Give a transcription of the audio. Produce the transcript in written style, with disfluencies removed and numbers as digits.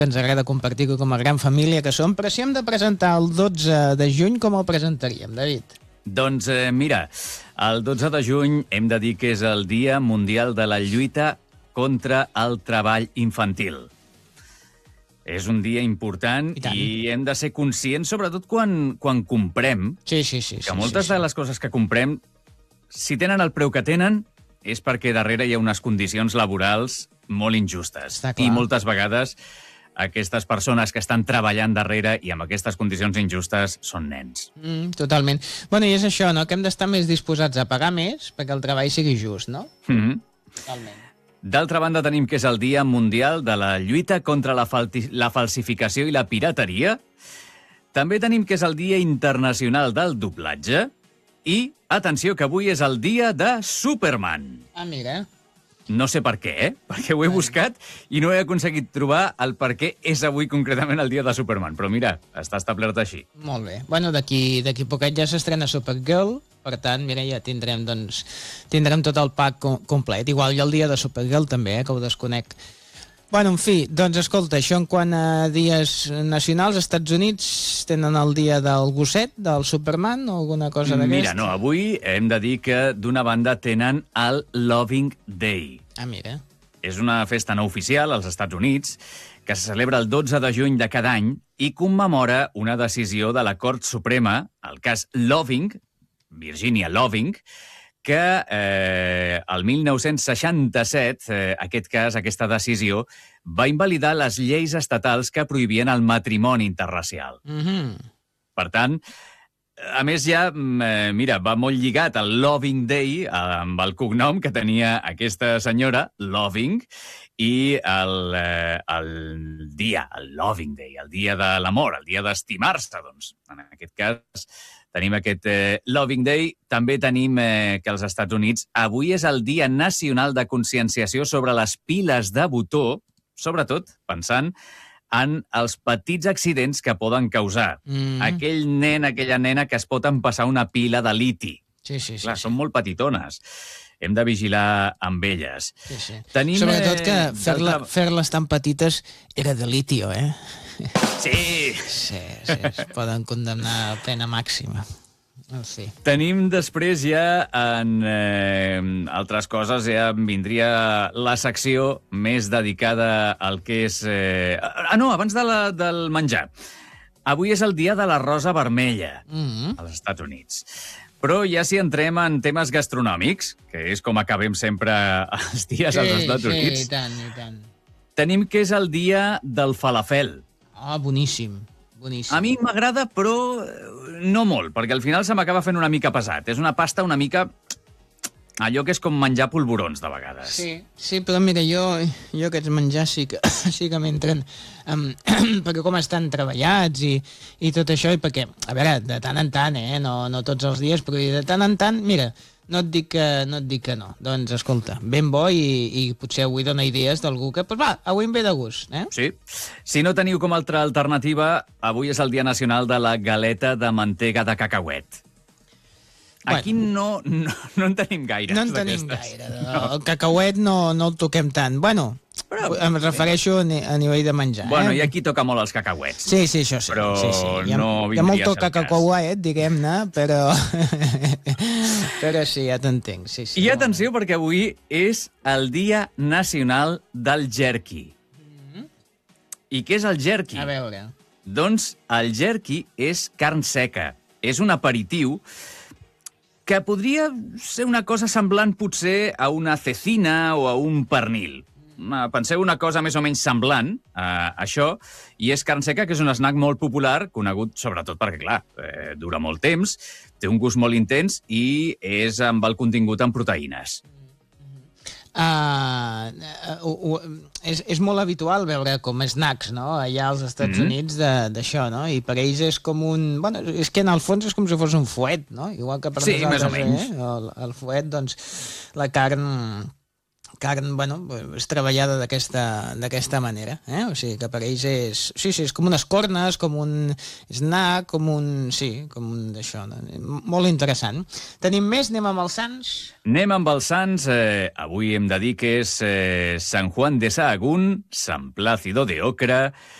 ens agrada compartir com a gran família que som, però si hem de presentar el 12 de juny, com el presentaríem, David? Doncs mira, el 12 de juny hem de dir que és el Dia Mundial de la Lluita contra el Treball Infantil. És un dia important i hem de ser conscients, sobretot quan comprem, que moltes de les coses que comprem, si tenen el preu que tenen, és perquè darrere hi ha unes condicions laborals molt injustes. I moltes vegades aquestes persones que estan treballant darrere i amb aquestes condicions injustes són nens. Totalment. Bueno, i és això, no?, que hem d'estar més disposats a pagar més perquè el treball sigui just, no? Totalment. D'altra banda, tenim que és el Dia Mundial de la Lluita contra la falsificació i la pirateria. També tenim que és el Dia Internacional del Doblatge. I, atenció, que avui és el dia de Superman. Ah, mira. No sé per què, perquè ho he buscat i no he aconseguit trobar el per què és avui concretament el dia de Superman. Però mira, està establert així. Molt bé. Bueno, d'aquí poquet ja s'estrena Supergirl, per tant, mira, ja tindrem tot el pack complet. Igual hi ha el dia de Supergirl també, que ho desconec. Bueno, en fi, doncs escolta, això en quant a dies nacionals, als Estats Units tenen el dia del gosset, del Superman o alguna cosa d'aquesta? Mira, no, avui hem de dir que d'una banda tenen el Loving Day. Ah, mira. És una festa no oficial als Estats Units que se celebra el 12 de juny de cada any i commemora una decisió de la Cort Suprema, el cas Loving, Virginia Loving, que el 1967, aquesta decisió, va invalidar les lleis estatals que prohibien el matrimoni interracial. Per tant, a més ja, mira, va molt lligat el Loving Day amb el cognom que tenia aquesta senyora, Loving, i el dia, el Loving Day, el dia de l'amor, el dia d'estimar-se, doncs, en aquest cas, tenim aquest Loving Day. També tenim que als Estats Units avui és el Dia Nacional de Conscienciació sobre les piles de botó, sobretot pensant en els petits accidents que poden causar. Aquell nen, aquella nena que es pot empassar una pila de liti. Clar, són molt petitones. Hem de vigilar amb elles. Sobretot que fer-les tan petites era de litio, eh? Sí, es poden condemnar a pena màxima. Sí. Tenim després ja, en altres coses, ja vindria la secció més dedicada al que és... abans del menjar. Avui és el dia de la rosa vermella als Estats Units. Però ja si entrem en temes gastronòmics, que és com acabem sempre els dies als Estats Units, i tant. Tenim que és el dia del falafel. Ah, boníssim. A mi m'agrada, però no molt, perquè al final se m'acaba fent una mica pesat. És una pasta una mica... allò que és com menjar polvorons, de vegades. Sí, però mira, jo aquests menjars sí que m'entren, perquè com estan treballats i tot això, i perquè, a veure, de tant en tant, no tots els dies, però de tant en tant, mira, no et dic que no. Doncs, escolta, ben bo i potser avui dona idees d'algú que, doncs va, avui em ve de gust, eh? Sí. Si no teniu com altra alternativa, avui és el Dia Nacional de la galeta de mantega de cacauet. Aquí no en tenim gaire. No en tenim gaire. El cacauet no el toquem tant. Bueno, em refereixo a nivell de menjar. Bueno, i aquí toca molt els cacauets. Sí, això sí. Però no hi ha molt toc cacauet, diguem-ne, però sí, ja t'entenc. I atenció, perquè avui és el Dia Nacional del Jerky. I què és el jerky? A veure. Doncs el jerky és carn seca. És un aperitiu que podria ser una cosa semblant potser a una cecina o a un pernil. Penseu una cosa més o menys semblant a això, i és carn seca, que és un snack molt popular, conegut sobretot perquè, clar, dura molt temps, té un gust molt intens i és amb el contingut en proteïnes. És molt habitual veure com snacks, no?, allà als Estats Units d'això, no?, i per ells és com un... Bueno, és que en el fons és com si fos un fuet, no?, igual que per nosaltres, més o menys. El fuet, doncs, la carn carn, bueno, és treballada d'aquesta manera, eh? O sigui, que per ells és... Sí, és com unes cornes, com un snack, com un... Sí, com un d'això. No? Molt interessant. Tenim més? Anem amb els sants? Anem amb els sants. Avui hem de dir que és Sant Juan de Sahagún, Sant Plácido de Ocra,